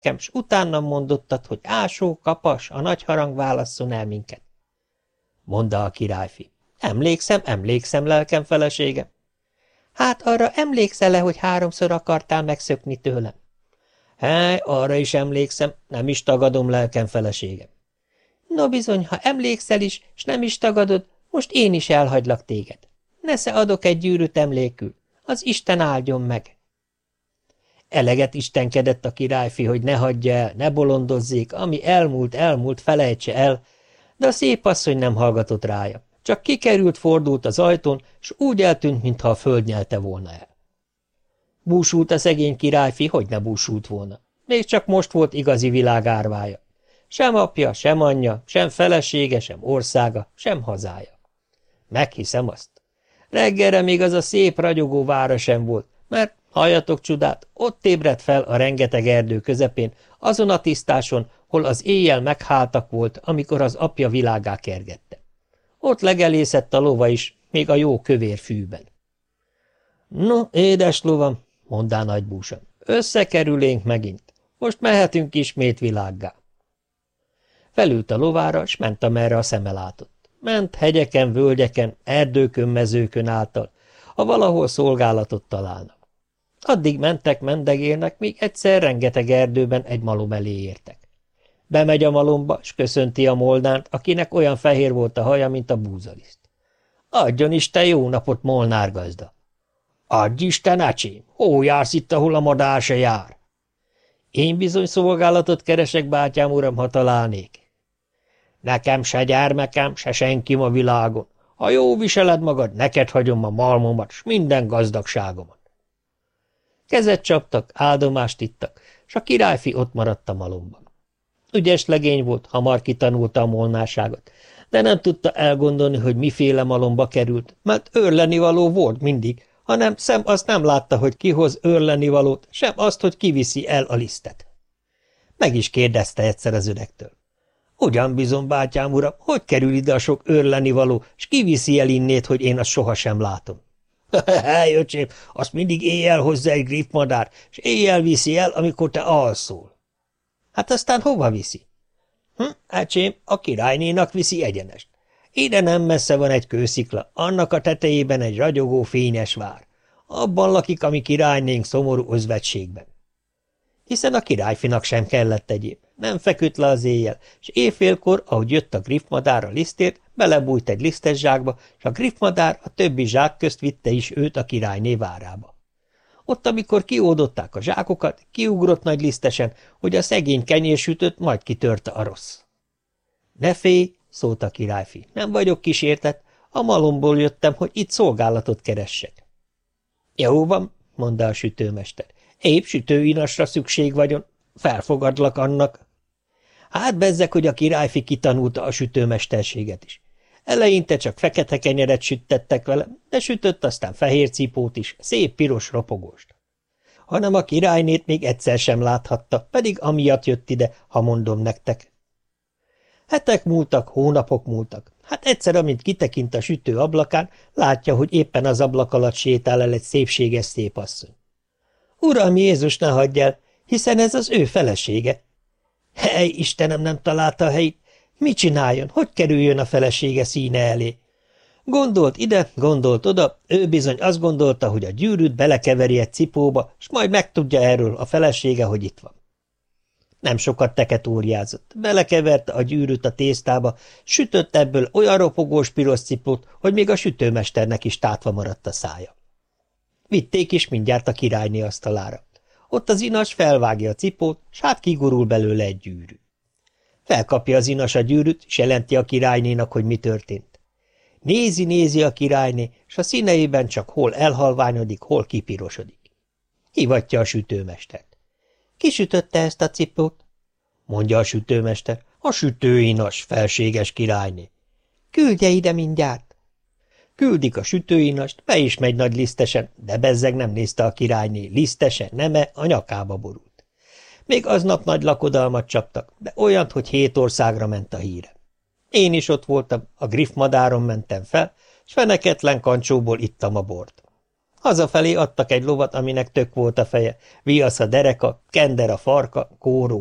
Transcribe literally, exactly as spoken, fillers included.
nekem, s utána mondottad, hogy ásó, kapas, a nagy harang válasszon el minket. Mondta a királyfi. Emlékszem, emlékszem, lelkem feleségem. Hát arra emlékszel-e, hogy háromszor akartál megszökni tőlem? Hely, arra is emlékszem, nem is tagadom, lelkem feleségem. No bizony, ha emlékszel is, s nem is tagadod, most én is elhagylak téged. Nesze adok egy gyűrűt emlékül, az Isten áldjon meg. Eleget istenkedett a királyfi, hogy ne hagyja el, ne bolondozzék, ami elmúlt, elmúlt, felejtse el, de a szép asszony nem hallgatott rája. Csak kikerült, fordult az ajtón, s úgy eltűnt, mintha a föld nyelte volna el. Búsult a szegény királyfi, hogy ne búsult volna. Még csak most volt igazi világárvája. Sem apja, sem anyja, sem felesége, sem országa, sem hazája. Meghiszem azt. Reggelre még az a szép ragyogó vára sem volt, mert, halljatok csodát, ott ébredt fel a rengeteg erdő közepén, azon a tisztáson, hol az éjjel megháltak volt, amikor az apja világá kergette. Ott legelészett a lova is, még a jó kövér fűben. No, édes lovam, mondá nagybúsan, összekerülénk megint. Most mehetünk ismét világgá. Felült a lovára, s ment, amerre a szeme látott. Ment hegyeken, völgyeken, erdőkön, mezőkön által, ha valahol szolgálatot találnak. Addig mentek, mendegélnek, míg egyszer rengeteg erdőben egy malom elé értek. Bemegy a malomba, s köszönti a molnánt, akinek olyan fehér volt a haja, mint a búzaliszt. Adjon Isten jó napot, Molnár gazda! Adj Isten, acsém! Hol jársz itt, ahol a madár se jár? Én bizony szolgálatot keresek, bátyám uram, ha találnék. Nekem se gyermekem, se senkim a világon. Ha jó viseled magad, neked hagyom a malmomat, s minden gazdagságomat. Kezet csaptak, áldomást ittak, s a királyfi ott maradt a malomban. Ügyes legény volt, hamar kitanulta a molnárságot, de nem tudta elgondolni, hogy miféle malomba került, mert őrlenivaló volt mindig, hanem szem azt nem látta, hogy kihoz őrlenivalót, sem azt, hogy kiviszi el a lisztet. Meg is kérdezte egyszer az öregtől. Ugyan bizony, bátyám uram, hogy kerül ide a sok őrlenivaló, s kiviszi el innét, hogy én azt sohasem látom? Hely, öcsém, azt mindig éjjel hozza egy griffmadár, s éjjel viszi el, amikor te alszol. Hát aztán hova viszi? Hm, öcsém, a királynénak viszi egyenest. Ide nem messze van egy kőszikla, annak a tetejében egy ragyogó fényes vár. Abban lakik a mi királynénk szomorú özvegységben. Hiszen a királyfinak sem kellett egyéb. Nem feküdt le az éjjel, és éjfélkor, ahogy jött a griffmadár a lisztért, belebújt egy lisztes zsákba, és a griffmadár a többi zsák közt vitte is őt a királyné várába. Ott, amikor kiódották a zsákokat, kiugrott nagy lisztesen, hogy a szegény kenyérsütőt majd kitörte a rossz. Ne félj, szólt a királyfi, nem vagyok kísértett, a malomból jöttem, hogy itt szolgálatot keressek. Jó van, mondta a sütőmester, épp sütőinasra szükség vagyon, felfogadlak annak. Hát bezzeg, hogy a királyfi kitanulta a sütőmesterséget is. Eleinte csak fekete kenyeret süttettek vele, de sütött aztán fehér cipót is, szép piros ropogóst. Hanem a királynét még egyszer sem láthatta, pedig amiatt jött ide, ha mondom nektek. Hetek múltak, hónapok múltak. Hát egyszer, amint kitekint a sütő ablakán, látja, hogy éppen az ablak alatt sétál el egy szépséges szép asszony. Uram Jézus, ne hagyj el, hiszen ez az ő felesége. Hely, Istenem, nem találta a helyét. Mit csináljon, hogy kerüljön a felesége színe elé? Gondolt ide, gondolt oda, ő bizony azt gondolta, hogy a gyűrűt belekeveri egy cipóba, s majd megtudja erről a felesége, hogy itt van. Nem sokat teketóriázott, belekeverte a gyűrűt a tésztába, sütött ebből olyan ropogós piros cipót, hogy még a sütőmesternek is tátva maradt a szája. Vitték is mindjárt a királyné asztalára. Ott az inas felvágja a cipót, s hát kigurul belőle egy gyűrű. Felkapja az inas a gyűrűt, s jelenti a királynénak, hogy mi történt. Nézi-nézi a királyné, s a színeiben csak hol elhalványodik, hol kipirosodik. Hivatja a sütőmestert. Ki sütötte ezt a cipót? Mondja a sütőmester. A sütőinas, felséges királyné. Küldje ide mindjárt. Küldik a sütőinast, be is megy nagy lisztesen, de bezzeg nem nézte a királyné, lisztese, neme, a nyakába borult. Még aznap nagy lakodalmat csaptak, de olyant, hogy hét országra ment a híre. Én is ott voltam, a griffmadáron mentem fel, s feneketlen kancsóból ittam a bort. Hazafelé adtak egy lovat, aminek tök volt a feje, viasz a dereka, kender a farka, kóró